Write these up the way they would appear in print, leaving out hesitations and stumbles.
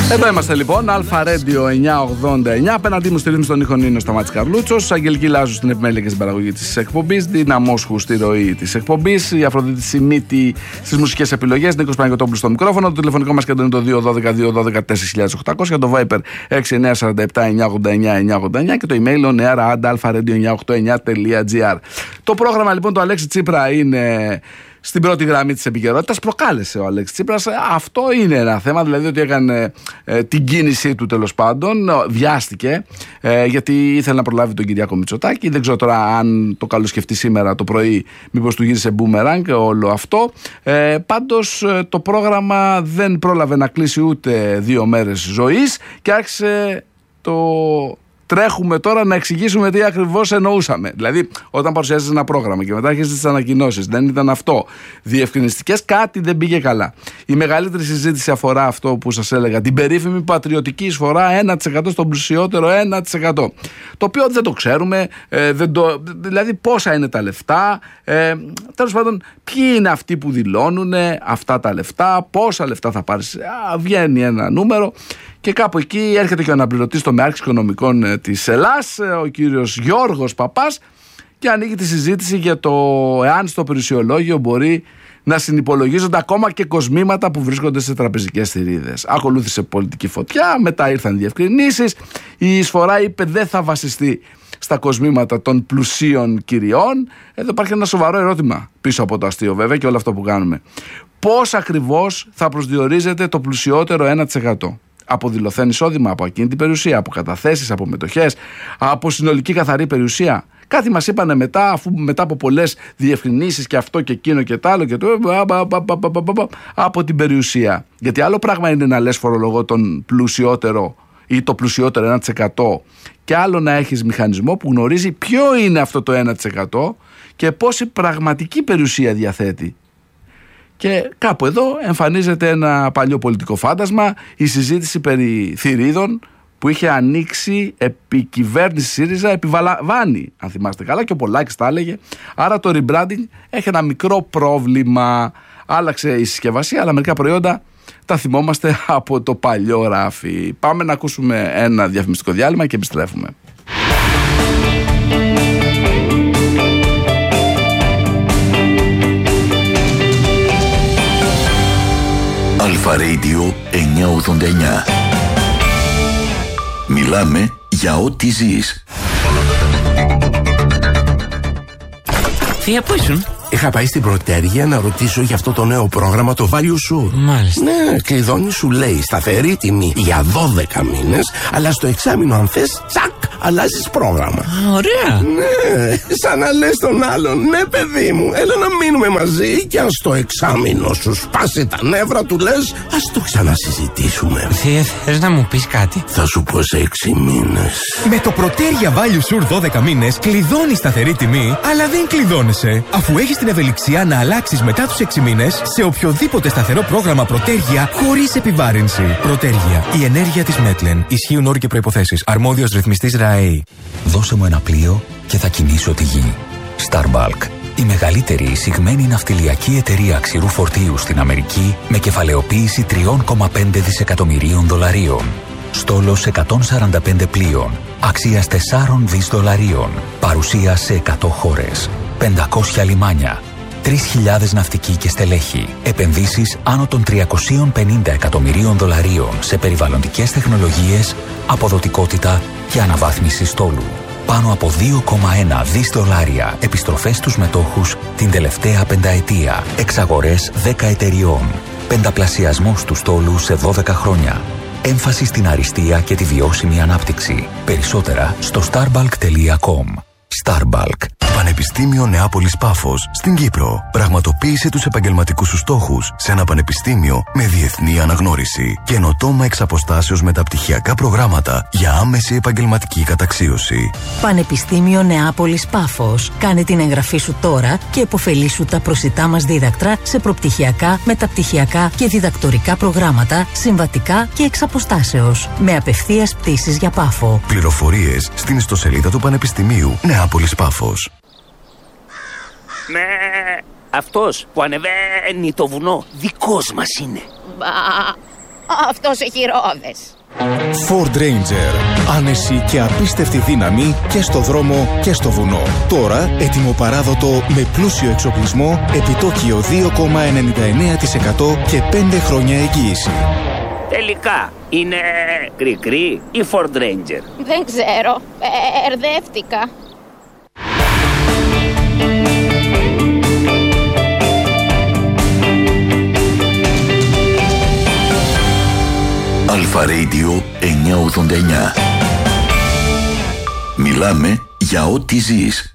Εδώ είμαστε λοιπόν, Αλφα Radio 989. Απέναντί μου στη ρύθμιση των ήχων είναι ο Σταμάτης Καρλούτσος, Αγγελική Λάζου στην επιμέλεια και στην παραγωγή της εκπομπής, Δυναμόσχου στη ροή της εκπομπής, η Αφροδίτη Σιμίτη στις μουσικές επιλογές, Νίκος Παναγιωτόπουλος στο μικρόφωνο. Το τηλεφωνικό μας κέντρο είναι το 212-212-4800, το Viper 6947-989-989 και το email oneara@alpha-radio989.gr. Το πρόγραμμα λοιπόν του Αλέξη Τσίπρα είναι στην πρώτη γραμμή της επικαιρότητας. Προκάλεσε ο Αλέξης Τσίπρας. Αυτό είναι ένα θέμα, δηλαδή ότι έκανε την κίνησή του τέλος πάντων. Βιάστηκε γιατί ήθελε να προλάβει τον Κυριάκο Μητσοτάκη. Δεν ξέρω τώρα αν το καλοσκεφτεί σήμερα το πρωί, μήπως του γύρισε μπούμεραγκ όλο αυτό. Πάντως το πρόγραμμα δεν πρόλαβε να κλείσει ούτε 2 μέρες ζωής και άρχισε το τρέχουμε τώρα να εξηγήσουμε τι ακριβώς εννοούσαμε. Δηλαδή, όταν παρουσιάζεις ένα πρόγραμμα και μετά έχεις τις ανακοινώσεις, δεν ήταν αυτό διευκρινιστικές, κάτι δεν πήγε καλά. Η μεγαλύτερη συζήτηση αφορά αυτό που σας έλεγα, την περίφημη πατριωτική εισφορά 1% στον πλουσιότερο 1%. Το οποίο δεν το ξέρουμε, δηλαδή πόσα είναι τα λεφτά, τέλος πάντων, ποιοι είναι αυτοί που δηλώνουν αυτά τα λεφτά, πόσα λεφτά θα πάρεις. Βγαίνει ένα νούμερο. Και κάπου εκεί έρχεται και ο αναπληρωτής τομεάρχης οικονομικών της Ελλάς, ο κύριος Γιώργος Παπάς, και ανοίγει τη συζήτηση για το εάν στο περιουσιολόγιο μπορεί να συνυπολογίζονται ακόμα και κοσμήματα που βρίσκονται σε τραπεζικές θηρίδες. Ακολούθησε πολιτική φωτιά, μετά ήρθαν διευκρινήσεις. Η εισφορά είπε δεν θα βασιστεί στα κοσμήματα των πλουσίων κυριών. Εδώ υπάρχει ένα σοβαρό ερώτημα πίσω από το αστείο βέβαια και όλο αυτό που κάνουμε. Πώς ακριβώς θα προσδιορίζεται το πλουσιότερο 1%? Από δηλωθέν εισόδημα, από ακίνητη περιουσία, από καταθέσεις, από μετοχές, από συνολική καθαρή περιουσία? Κάτι μας είπανε μετά, αφού μετά από πολλές διευκρινήσεις και αυτό και εκείνο και τ' άλλο και το από την περιουσία. Γιατί άλλο πράγμα είναι να λες φορολογώ τον πλουσιότερο ή το πλουσιότερο 1% και άλλο να έχεις μηχανισμό που γνωρίζει ποιο είναι αυτό το 1% και πόση πραγματική περιουσία διαθέτει. Και κάπου εδώ εμφανίζεται ένα παλιό πολιτικό φάντασμα, η συζήτηση περί θηρίδων που είχε ανοίξει επί κυβέρνηση ΣΥΡΙΖΑ, επί Βαλαβάνη, αν θυμάστε καλά, και ο Πολάκης τα έλεγε. Άρα το rebranding έχει ένα μικρό πρόβλημα. Άλλαξε η συσκευασία, αλλά μερικά προϊόντα τα θυμόμαστε από το παλιό ράφι. Πάμε να ακούσουμε ένα διαφημιστικό διάλειμμα και επιστρέφουμε. Αλφα Radio 989. Μιλάμε για ό,τι ζεις. Θεία, πού ήσουν? Είχα πάει στην Πρωτέρια να ρωτήσω για αυτό το νέο πρόγραμμα, το Value Sur. Μάλιστα. Ναι, κλειδώνει, σου λέει σταθερή τιμή για 12 μήνες, αλλά στο εξάμηνο αν θες, τσακ, αλλάζεις πρόγραμμα. Ωραία. Ναι, σαν να λες τον άλλον, ναι παιδί μου, έλα να μείνουμε μαζί και αν στο εξάμηνο σου σπάσει τα νεύρα του λες, ας το ξανασυζητήσουμε. Θεία, θες να μου πεις κάτι? Θα σου πω σε 6 μήνες. Με το Πρωτέρια Value Sur 12 μήνες κλειδώνεις σταθερή τιμή, αλλά δεν κλειδώνεσαι, αφού έχεις την ευελιξία να αλλάξεις μετά τους 6 μήνες σε οποιοδήποτε σταθερό πρόγραμμα Πρωτέρια χωρίς επιβάρυνση. Πρωτέρια, η ενέργεια της Μέτλεν. Ισχύουν όροι και προϋποθέσεις. Αρμόδιος ρυθμιστής ΡΑΕΗ. Δώσε μου ένα πλοίο και θα κινήσω τη γη. Starbulk, η μεγαλύτερη εισηγμένη ναυτιλιακή εταιρεία ξηρού φορτίου στην Αμερική με κεφαλαιοποίηση $3,5 δισεκατομμυρίων. Στόλος 145 πλοίων, αξίας $4 δισεκατομμυρίων. Παρουσία σε 100 χώρες. 500 λιμάνια, 3.000 ναυτικοί και στελέχη, επενδύσεις άνω των $350 εκατομμυρίων σε περιβαλλοντικές τεχνολογίες, αποδοτικότητα και αναβάθμιση στόλου. Πάνω από $2,1 δισεκατομμύρια επιστροφές στους μετόχους την τελευταία πενταετία. Εξαγορές 10 εταιριών. Πενταπλασιασμός του στόλου σε 12 χρόνια. Έμφαση στην αριστεία και τη βιώσιμη ανάπτυξη. Περισσότερα στο starbulk.com. Starbulk. Πανεπιστήμιο Νεάπολης Πάφος στην Κύπρο. Πραγματοποίησε τους επαγγελματικούς σου στόχους σε ένα πανεπιστήμιο με διεθνή αναγνώριση. Καινοτόμα εξ αποστάσεως μεταπτυχιακά προγράμματα για άμεση επαγγελματική καταξίωση. Πανεπιστήμιο Νεάπολης Πάφος. Κάνε την εγγραφή σου τώρα και επωφελήσου τα προσιτά μας δίδακτρα σε προπτυχιακά, μεταπτυχιακά και διδακτορικά προγράμματα, συμβατικά και εξ αποστάσεως. Με απευθείας πτήσεις για Πάφο. Πληροφορίες στην ιστοσελίδα του Πανεπιστημίου Νεάπολης Πάφος. Ναι, αυτός που ανεβαίνει το βουνό δικός μας είναι. Αυτός έχει ρόδες. Ford Ranger. Άνεση και απίστευτη δύναμη και στο δρόμο και στο βουνό. Τώρα έτοιμο παράδοτο με πλούσιο εξοπλισμό, επιτόκιο 2,99% και 5 χρόνια εγγύηση. Τελικά, είναι κρικρή ή Ford Ranger? Δεν ξέρω, ερδεύτηκα. Αλφα Radio 989. Μιλάμε για ό,τι ζεις.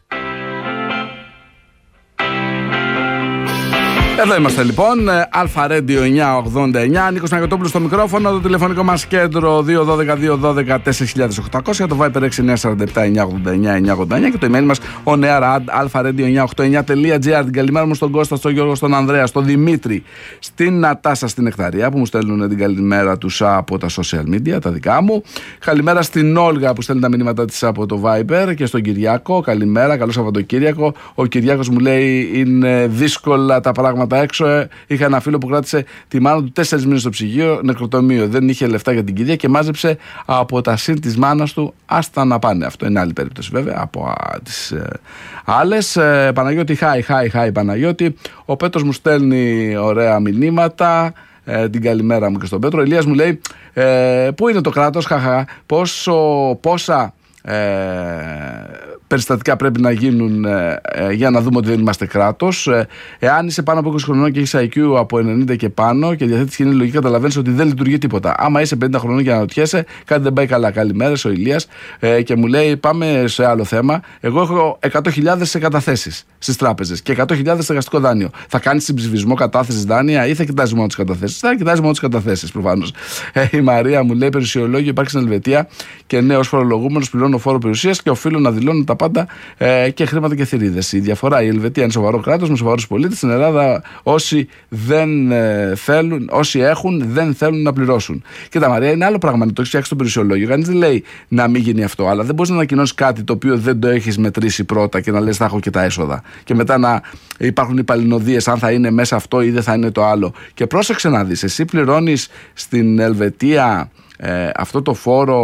Εδώ είμαστε λοιπόν, Αλφα Radio 989, Νίκος Ναγιωτόπουλος στο μικρόφωνο, το τηλεφωνικό μας κέντρο 212-212-4800, το Viper 6947-989-989 και το email μας oneair@alfaradio989.gr. Την καλημέρα μου στον Κώστα, στον Γιώργο, στον Ανδρέα, στον Δημήτρη, στην Νατάσα, στην Νεκταρία που μου στέλνουν την καλημέρα τους από τα social media, τα δικά μου. Καλημέρα στην Όλγα που στέλνει τα μηνύματα της από το Viber και στον Κυριάκο. Καλημέρα, καλό Σαββατοκύριακο. Ο Κυριάκος μου λέει είναι δύσκολα τα πράγματα έξω. Είχα ένα φίλο που κράτησε τη μάνα του 4 μήνες στο ψυγείο, νεκροτομείο. Δεν είχε λεφτά για την κηδεία και μάζεψε από τα συν της μάνας του άστα να πάνε. Αυτό είναι άλλη περίπτωση βέβαια από τις άλλες. Παναγιώτη, χάι Παναγιώτη. Ο Πέτρος μου στέλνει ωραία μηνύματα. Την καλημέρα μου και στον Πέτρο. Ο Ηλίας μου λέει πού είναι το κράτος, πόσα περιστατικά πρέπει να γίνουν για να δούμε ότι δεν είμαστε κράτος. Εάν είσαι πάνω από 20 χρονών και έχεις IQ από 90 και πάνω και διαθέτεις κοινή λογική, καταλαβαίνεις ότι δεν λειτουργεί τίποτα. Άμα είσαι 50 χρονών και αναρωτιέσαι, κάτι δεν πάει καλά. Καλημέρα, ο Ηλίας. Και μου λέει: πάμε σε άλλο θέμα. Εγώ έχω 100.000 σε καταθέσεις στις τράπεζες και 100.000 στεγαστικό δάνειο. Θα κάνεις συμψηφισμό κατάθεσης δάνεια ή θα κοιτάζει μόνο τις καταθέσεις? Θα κοιτάζει μόνο τις καταθέσεις, προφανώς. Η Μαρία μου λέει: περιουσιολόγιο υπάρχει στην Ελβετία και νέος φορολογούμενος πληρώνω φόρο περιουσίας και οφείλω να δηλώνω τα πάντα και χρήματα και θηρίδες. Η διαφορά: η Ελβετία είναι σοβαρό κράτος με σοβαρούς πολίτες. Στην Ελλάδα, όσοι έχουν, δεν θέλουν να πληρώσουν. Και τα Μαρία, είναι άλλο πράγμα να το έχει φτιάξει το περιουσιολόγιο. Κανείς δεν λέει να μην γίνει αυτό, αλλά δεν μπορείς να ανακοινώσεις κάτι το οποίο δεν το έχεις μετρήσει πρώτα και να λες θα έχω και τα έσοδα. Και μετά να υπάρχουν οι παλινοδίες αν θα είναι μέσα αυτό ή δεν θα είναι το άλλο. Και πρόσεξε να δεις, εσύ πληρώνεις στην Ελβετία αυτό το φόρο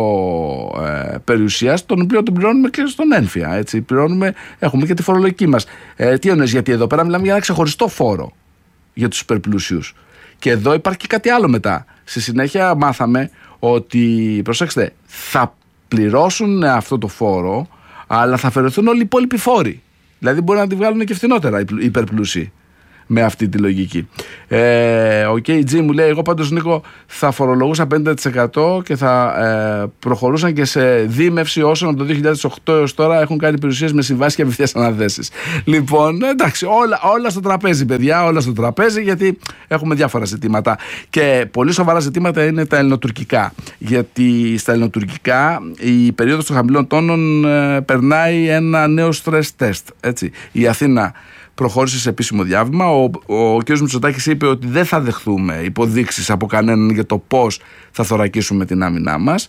περιουσίας, τον οποίο τον πληρώνουμε και στον ένφια. Έτσι. Έχουμε και τη φορολογική μας. Τι εννοείς, γιατί εδώ πέρα μιλάμε για ένα ξεχωριστό φόρο για τους υπερπλούσιους. Και εδώ υπάρχει και κάτι άλλο μετά. Στη συνέχεια μάθαμε ότι, προσέξτε, θα πληρώσουν αυτό το φόρο, αλλά θα αφαιρεθούν όλοι οι υπόλοιποι φόροι. Δηλαδή μπορεί να τη βγάλουν και φθηνότερα οι υπερπλούσιοι. Με αυτή τη λογική. Ο KG μου λέει: εγώ πάντως, Νίκο, θα φορολογούσα 50% και θα προχωρούσαν και σε δίμευση όσων από το 2008 έως τώρα έχουν κάνει περιουσίες με συμβάσεις και απευθείας αναθέσεις. Λοιπόν, εντάξει, όλα στο τραπέζι, παιδιά, όλα στο τραπέζι, γιατί έχουμε διάφορα ζητήματα. Και πολύ σοβαρά ζητήματα είναι τα ελληνοτουρκικά. Γιατί στα ελληνοτουρκικά η περίοδος των χαμηλών τόνων περνάει ένα νέο stress test. Έτσι. Η Αθήνα προχώρησε σε επίσημο διάβημα. Ο κ. Μητσοτάκης είπε ότι δεν θα δεχθούμε υποδείξεις από κανέναν για το πώς θα θωρακίσουμε την άμυνά μας.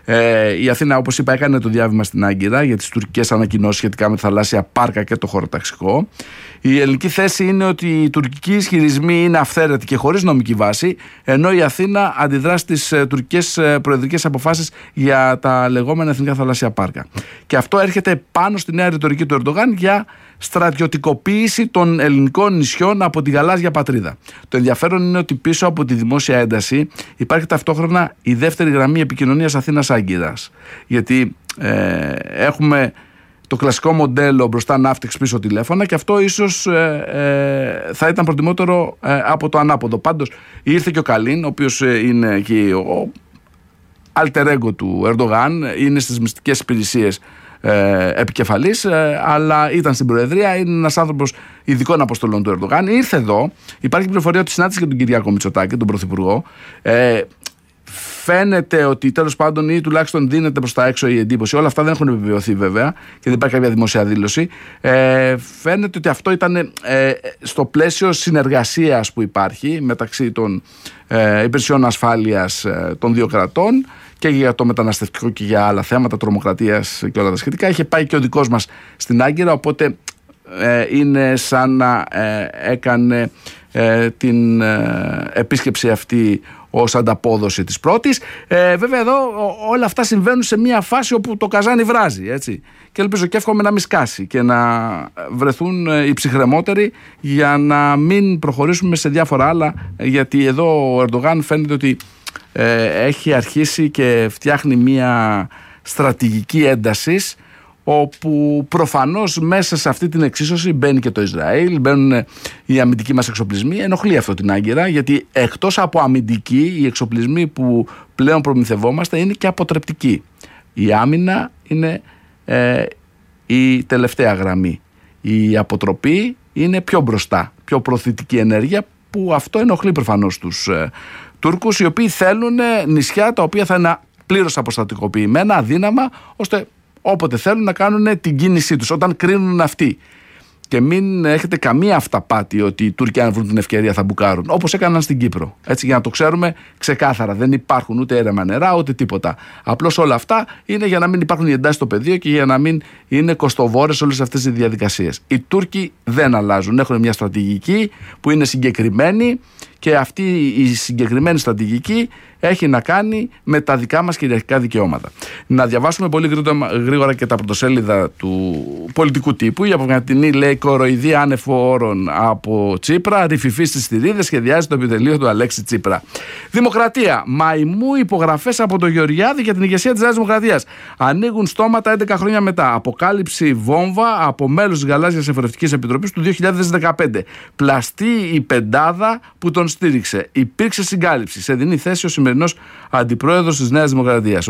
Η Αθήνα, όπως είπα, έκανε το διάβημα στην Άγκυρα για τις τουρκικές ανακοινώσεις σχετικά με τη θαλάσσια πάρκα και το χωροταξικό. Η ελληνική θέση είναι ότι οι τουρκικοί ισχυρισμοί είναι αυθαίρετοι και χωρίς νομική βάση, ενώ η Αθήνα αντιδρά στις τουρκικές προεδρικές αποφάσεις για τα λεγόμενα εθνικά θαλάσσια πάρκα. Και αυτό έρχεται πάνω στη νέα ρητορική του Ερντογάν για στρατιωτικοποίηση των ελληνικών νησιών από τη γαλάζια πατρίδα. Το ενδιαφέρον είναι ότι πίσω από τη δημόσια ένταση υπάρχει ταυτόχρονα η δεύτερη γραμμή επικοινωνίας Αθήνας-Άγκυρας. Γιατί έχουμε το κλασικό μοντέλο μπροστά ναύτεξ, πίσω τηλέφωνα, και αυτό ίσως θα ήταν προτιμότερο από το ανάποδο. Πάντως ήρθε και ο Καλίν, ο οποίος είναι και ο alter ego του Ερντογάν, είναι στις μυστικές υπηρεσίες επικεφαλής, αλλά ήταν στην Προεδρία, είναι ένας άνθρωπος ειδικών αποστολών του Ερντογάν. Ήρθε εδώ, υπάρχει πληροφορία ότι συνάντησε και τον Κυριάκο Μητσοτάκη, τον Πρωθυπουργό. Φαίνεται ότι τέλος πάντων, ή τουλάχιστον δίνεται προς τα έξω η εντύπωση, όλα αυτά δεν έχουν επιβεβαιωθεί βέβαια και δεν υπάρχει κάποια δημόσια δήλωση. Φαίνεται ότι αυτό ήταν στο πλαίσιο συνεργασίας που υπάρχει μεταξύ των υπηρεσιών ασφάλειας των δύο κρατών και για το μεταναστευτικό και για άλλα θέματα, τρομοκρατίας και όλα τα σχετικά. Είχε πάει και ο δικός μας στην Άγκυρα, οπότε είναι σαν να έκανε την επίσκεψη αυτή ως ανταπόδοση της πρώτης. Βέβαια εδώ όλα αυτά συμβαίνουν σε μια φάση όπου το καζάνι βράζει, έτσι. Και ελπίζω και εύχομαι να μην σκάσει και να βρεθούν οι ψυχρεμότεροι για να μην προχωρήσουμε σε διάφορα άλλα, γιατί εδώ ο Ερντογάν φαίνεται ότι έχει αρχίσει και φτιάχνει μια στρατηγική έντασης, όπου προφανώς μέσα σε αυτή την εξίσωση μπαίνει και το Ισραήλ, μπαίνουν οι αμυντικοί μας εξοπλισμοί. Ενοχλεί αυτό την Άγκυρα, γιατί εκτός από αμυντικοί, οι εξοπλισμοί που πλέον προμηθευόμαστε είναι και αποτρεπτικοί. Η άμυνα είναι η τελευταία γραμμή. Η αποτροπή είναι πιο μπροστά, πιο προωθητική ενέργεια, που αυτό ενοχλεί προφανώς τους Τούρκους, οι οποίοι θέλουν νησιά τα οποία θα είναι πλήρως αποστατικοποιημένα, αδύναμα, ώστε όποτε θέλουν να κάνουν την κίνησή τους, όταν κρίνουν αυτοί. Και μην έχετε καμία αυταπάτη ότι οι Τούρκοι, αν βρουν την ευκαιρία, θα μπουκάρουν. Όπως έκαναν στην Κύπρο. Έτσι, για να το ξέρουμε ξεκάθαρα. Δεν υπάρχουν ούτε έρεμα νερά, ούτε τίποτα. Απλώς όλα αυτά είναι για να μην υπάρχουν οι εντάσεις στο πεδίο και για να μην είναι κοστοβόρες όλες αυτές οι διαδικασίες. Οι Τούρκοι δεν αλλάζουν. Έχουν μια στρατηγική που είναι συγκεκριμένη, και αυτή η συγκεκριμένη στρατηγική έχει να κάνει με τα δικά μας κυριαρχικά δικαιώματα. Να διαβάσουμε πολύ γρήγορα και τα πρωτοσέλιδα του πολιτικού τύπου. Η απογευματινή λέει: κοροϊδία άνευ όρων από Τσίπρα, ρηφιφή στις θηρίδες, σχεδιάζει το επιτελείο του Αλέξη Τσίπρα. Δημοκρατία. Μαϊμού υπογραφές από τον Γεωργιάδη για την ηγεσία της Νέας Δημοκρατίας. Ανοίγουν στόματα 11 χρόνια μετά. Αποκάλυψη βόμβα από μέλος της Γαλάζιας Εφορευτικής Επιτροπής του 2015. Πλαστή η πεντάδα που τον στήριξε. Υπήρξε συγκάλυψη. Σε δινή θέση ο σημερινός αντιπρόεδρος της Νέας Δημοκρατίας.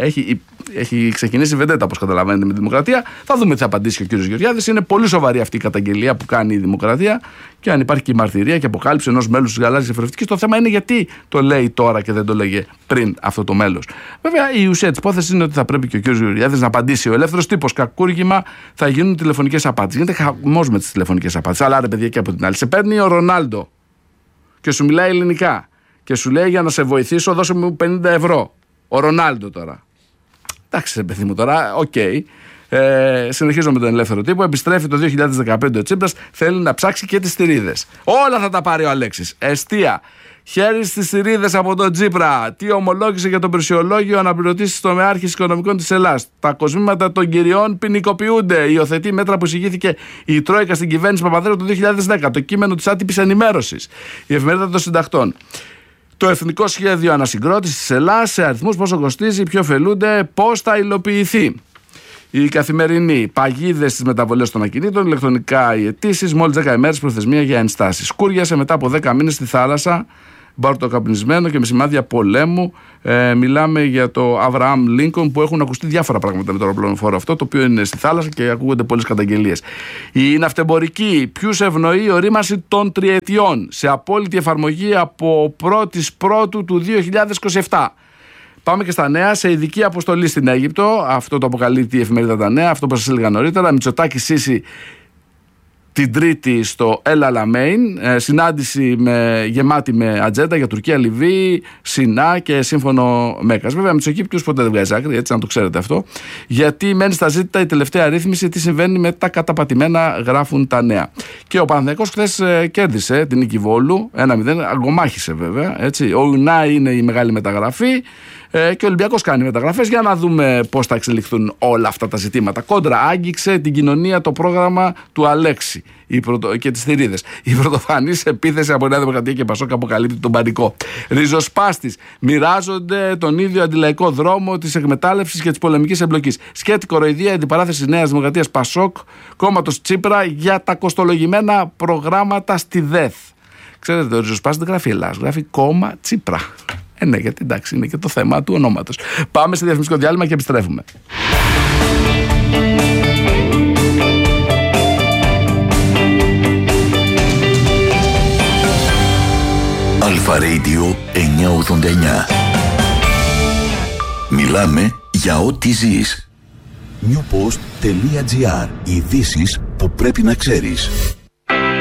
Έχει ξεκινήσει βεντέτα, όπως καταλαβαίνετε, με τη Δημοκρατία. Θα δούμε τι θα απαντήσει και ο κύριος Γεωργιάδης. Είναι πολύ σοβαρή αυτή η καταγγελία που κάνει η Δημοκρατία, και αν υπάρχει και η μαρτυρία και αποκάλυψη ενός μέλους της Γαλάζιας Εφορευτικής, το θέμα είναι γιατί το λέει τώρα και δεν το λέγε πριν αυτό το μέλος. Βέβαια, η ουσία της υπόθεσης είναι ότι θα πρέπει και ο κύριος Γεωργιάδης να απαντήσει. Ο ελεύθερος τύπος, κακούργημα, θα γίνουν τηλεφωνικές απάτες. Γίνεται χαμός με τις τηλεφωνικές απάτες. Αλλά ρε παιδιά, και από την άλλη, σε παίρνει ο Ρονάλντο και σου μιλάει ελληνικά και σου λέει: για να σε βοηθήσω, δώσε μου 50 ευρώ. Ο Ρονάλντο τώρα. Εντάξει, ρε παιδί μου τώρα, οκ. Συνεχίζω με τον ελεύθερο τύπο. Επιστρέφει το 2015 ο Τσίπρας, θέλει να ψάξει και τις θηρίδες. Όλα θα τα πάρει ο Αλέξης. Εστία. Χέρι στις θηρίδες από τον Τσίπρα. Τι ομολόγησε για τον πλησιολόγιο αναπληρωτής τομεάρχης οικονομικών της Ελλάδας. Τα κοσμήματα των κυριών ποινικοποιούνται. Υιοθετεί μέτρα που εισηγήθηκε η Τρόικα στην κυβέρνηση Παπανδρέου το 2010. Το κείμενο της άτυπης ενημέρωσης. Η εφημερίδα των συντακτών. Το εθνικό σχέδιο ανασυγκρότησης της Ελλάδας σε αριθμούς, πόσο κοστίζει, ποιο ωφελούνται, πώς θα υλοποιηθεί. Η καθημερινή. Παγίδες στις μεταβολές των ακινήτων, ηλεκτρονικά οι αιτήσεις, μόλις 10 ημέρες προθεσμία για ενστάσεις. Σκούριασε μετά από 10 μήνες στη θάλασσα, μπαρτοκαπνισμένο και με σημάδια πολέμου. Μιλάμε για το Αβραάμ Λίνκον, που έχουν ακουστεί διάφορα πράγματα με το αεροπλοφόρο αυτό, το οποίο είναι στη θάλασσα και ακούγονται πολλές καταγγελίες. Η ναυτεμπορική. Ποιους ευνοεί η ορίμανση των τριετιών σε απόλυτη εφαρμογή από 1η Πρώτου του 2027. Πάμε και στα νέα. Σε ειδική αποστολή στην Αίγυπτο. Αυτό το αποκαλύπτει η εφημερίδα Τα Νέα. Αυτό που σας έλεγα νωρίτερα. Μητσοτάκη Σίση την Τρίτη στο El Alamein. Συνάντηση γεμάτη με ατζέντα για Τουρκία, Λιβύη, Σινά και σύμφωνο Μέκας. Βέβαια, Μητσοκύπτιους ποτέ δεν βγάζει άκρη, έτσι να το ξέρετε αυτό. Γιατί μένει στα ζήτητα η τελευταία ρύθμιση, τι συμβαίνει με τα καταπατημένα, γράφουν τα νέα. Και ο Παναθηναϊκός χθες κέρδισε την νίκη Βόλου 1-0. Αγκομάχησε βέβαια. Έτσι. Ο Ουνάι είναι η μεγάλη μεταγραφή. Και ο Ολυμπιακός κάνει μεταγραφές, για να δούμε πώς θα εξελιχθούν όλα αυτά τα ζητήματα. Κόντρα άγγιξε την κοινωνία το πρόγραμμα του Αλέξη και τις θηρίδες. Η πρωτοφανής επίθεση από Νέα Δημοκρατία και Πασόκ αποκαλύπτει τον πανικό. Ριζοσπάστης μοιράζονται τον ίδιο αντιλαϊκό δρόμο της εκμετάλλευσης και της πολεμικής εμπλοκής. Σκέτη κοροϊδία, αντιπαράθεση Νέας Δημοκρατίας Πασόκ, κόμματος Τσίπρα για τα κοστολογημένα προγράμματα στη ΔΕΘ. Ξέρετε, ο ριζοσπάστης δεν γράφει Ελλάς, γράφει κόμμα Τσίπρα. Ναι, γιατί εντάξει, είναι και το θέμα του ονόματος. Πάμε σε διαφημιστικό διάλειμμα και επιστρέφουμε. Αλφα Radio 989. Μιλάμε για ό,τι ζεις. Newpost.gr. Ειδήσεις που πρέπει να ξέρεις.